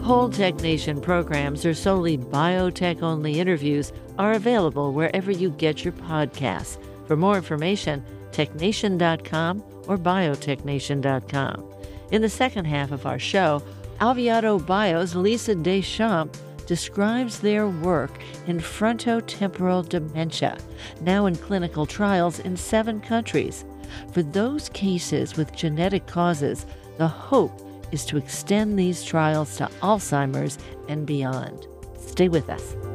Whole Tech Nation programs or solely biotech-only interviews are available wherever you get your podcasts. For more information, technation.com or biotechnation.com. In the second half of our show, Alviado Bio's Lisa Deschamps describes their work in frontotemporal dementia, now in clinical trials in 7 countries. For those cases with genetic causes, the hope is to extend these trials to Alzheimer's and beyond. Stay with us.